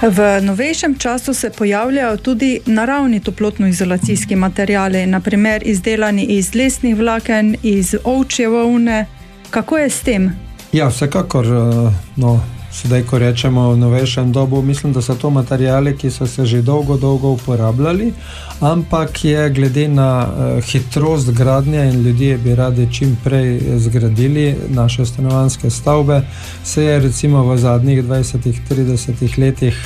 V novejšem času se pojavljajo tudi naravni toplotno-izolacijski materiali, naprimer izdelani iz lesnih vlaken, iz ovčje volne. Kako je s tem? Ja, vsekakor, sedaj, ko rečemo v novejšem dobu, mislim, da so to materiali, ki so se že dolgo uporabljali, ampak je glede na hitrost gradnje in ljudje bi radi čim prej zgradili naše stanovanjske stavbe, se je recimo v zadnjih 20-30 letih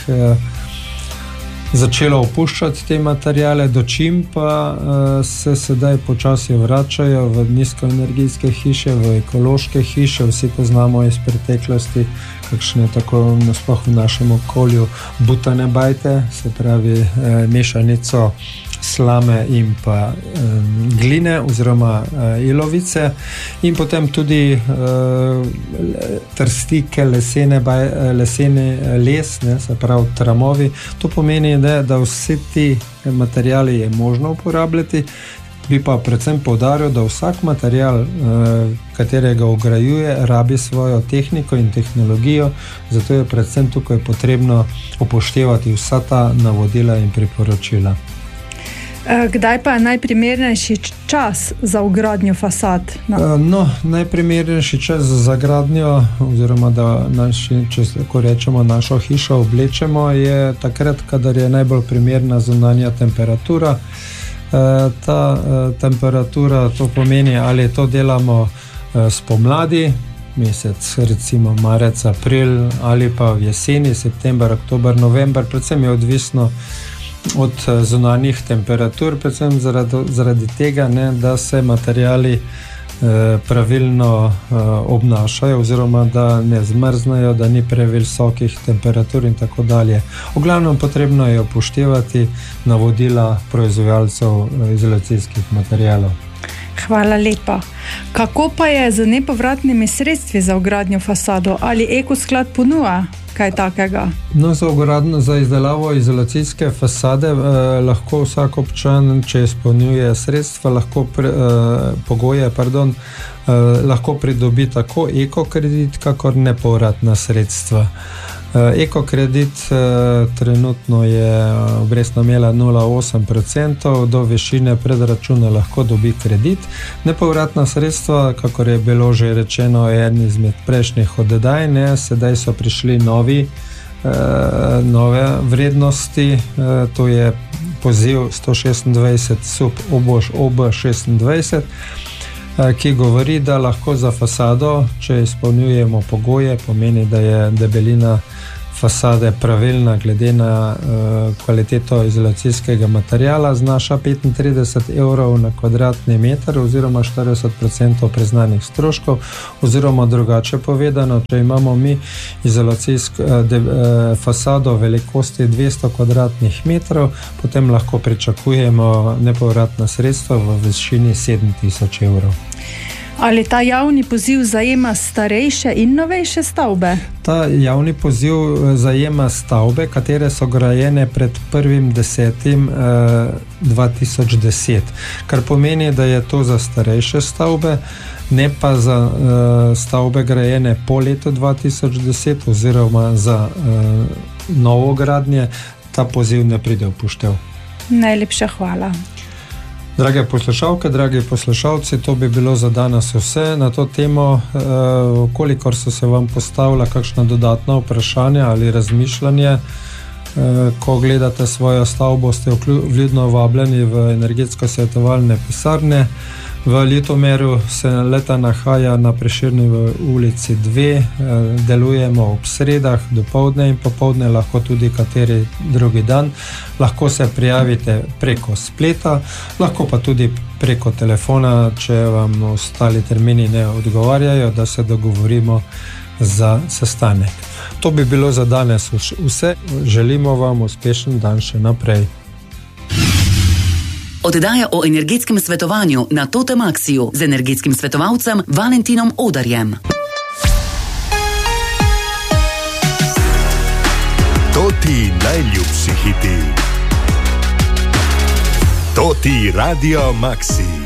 začelo opuščati te materijale, dočim pa se sedaj počasi vračajo v nizkoenergijske hiše, v ekološke hiše. Vsi poznamo iz preteklosti kakšne tako nasploh v našem okolju butane bajte, se pravi mešanico slame in pa gline oziroma ilovice in potem tudi trstike, lesene les, se pravi tramovi. To pomeni, da vse ti materijali je možno uporabljati, bi pa predvsem poudaril, da vsak material, katerega vgrajuje, rabi svojo tehniko in tehnologijo, zato je predvsem tukaj potrebno upoštevati vsa ta navodila in priporočila. Kdaj pa je najprimernejši čas za vgradnjo fasad? Najprimernejši čas za gradnjo, oziroma da če tako rečemo, našo hišo oblečemo, je takrat, kadar je najbolj primerna zunanja temperatura. Ta temperatura, to pomeni, ali to delamo spomladi, mesec recimo marec, april, ali pa v jeseni, september, oktober, november, predvsem je odvisno od zunanjih temperatur, predvsem zaradi tega, da se materijali pravilno obnašajo oziroma da ne zmrznejo, da ni previsokih temperatur in tako dalje. V glavnem potrebno je upoštevati navodila proizvajalcev izolacijskih materijalov. Hvala lepa. Kako pa je z nepovratnimi sredstvi za vgradnjo fasado? Ali Ekosklad ponuja kaj takega? Za izdelavo izolacijske fasade lahko vsak občan, če izpolnjuje sredstva, lahko pridobi tako ekokredit, kakor nepovratna sredstva. Ekokredit trenutno je obrestna mera 0,8%, do višine predračuna lahko dobi kredit. Nepovratna sredstva, kakor je bilo že rečeno, je en izmed prejšnjih oddaj, sedaj so prišli nove vrednosti, to je poziv 126 sub OB26, ki govori, da lahko za fasado, če izpolnjujemo pogoje, pomeni, da je debelina fasade pravilna glede na kvaliteto izolacijskega materijala, znaša 35 evrov na kvadratni meter oziroma 40% priznanih stroškov, oziroma drugače povedano, če imamo mi izolacijsko fasado velikosti 200 kvadratnih metrov, potem lahko pričakujemo nepovratna sredstva v višini 7000 evrov. Ali ta javni poziv zajema starejše in novejše stavbe? Ta javni poziv zajema stavbe, katere so grajene pred 1.10.2010, kar pomeni, da je to za starejše stavbe, ne pa za stavbe grajene po letu 2010 oziroma za novogradnje. Ta poziv ne pride v poštev. Najlepša hvala. Drage poslušalke, dragi poslušalci, to bi bilo za danes vse na to temo. Kolikor so se vam postavila kakšna dodatna vprašanja ali razmišljanje, ko gledate svojo stavbo, ste vljudno vabljeni v energetsko svetovalne pisarne. V Ljutomeru se leta nahaja na Prešernovi ulici 2, delujemo ob sredah, dopoldne in popoldne, lahko tudi kateri drugi dan. Lahko se prijavite preko spleta, lahko pa tudi preko telefona, če vam ostali termini ne odgovarjajo, da se dogovorimo za sestanek. To bi bilo za danes vse. Želimo vam uspešen dan še naprej. Oddaja o energetskem svetovanju na Totem Axiju z energetskim svetovalcem Valentinom Odarjem. Toti najljubši hiti. Toti Radio Maxi.